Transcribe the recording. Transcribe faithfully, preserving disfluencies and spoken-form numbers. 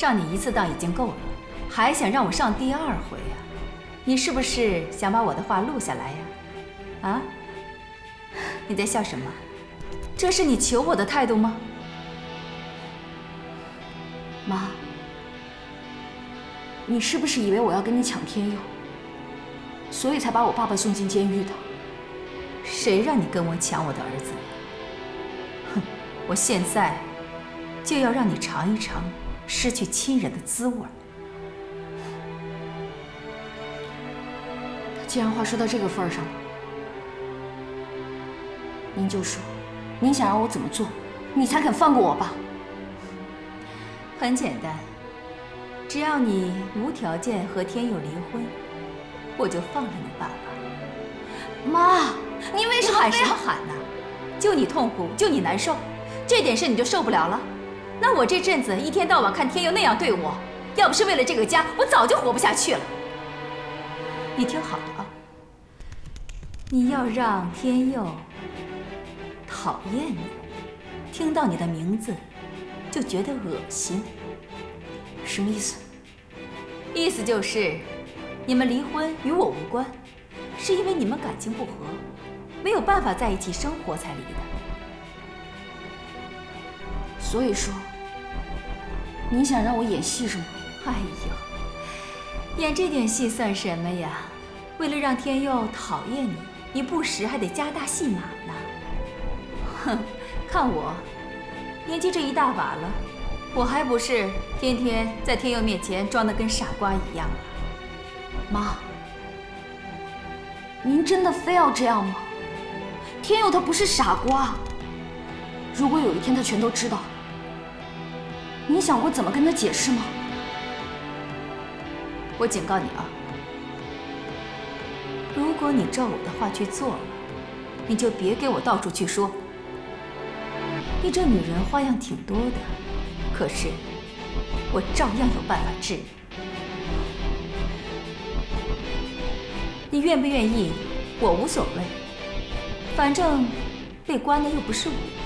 上你一次当已经够了，还想让我上第二回呀？你是不是想把我的话录下来呀？啊？你在笑什么？这是你求我的态度吗？ 妈，你是不是以为我要跟你抢天佑，所以才把我爸爸送进监狱的？ 谁让你跟我抢我的儿子？哼！我现在就要让你尝一尝失去亲人的滋味。 既然话说到这个份儿上了，您就说，您想让我怎么做，你才肯放过我爸？ 很简单，只要你无条件和天佑离婚，我就放了你爸爸。 妈，你为什么喊什么喊呢？就你痛苦，就你难受，这点事你就受不了了？那我这阵子一天到晚看天佑那样对我，要不是为了这个家，我早就活不下去了。你听好了啊，你要让天佑讨厌你，听到你的名字就觉得恶心。 什么意思？ 意思就是，你们离婚与我无关，是因为你们感情不和，没有办法在一起生活才离的。 所以说，你想让我演戏是吗？ 哎呦，演这点戏算什么呀？为了让天佑讨厌你，你不时还得加大戏码呢。哼，看我，年纪这一大把了，我还不是天天在天佑面前装得跟傻瓜一样啊？ 妈，您真的非要这样吗？天佑他不是傻瓜，如果有一天他全都知道，你想过怎么跟他解释吗？ 我警告你啊，如果你照我的话去做了，你就别给我到处去说。你这女人花样挺多的，可是我照样有办法治你。你愿不愿意，我无所谓，反正被关的又不是我。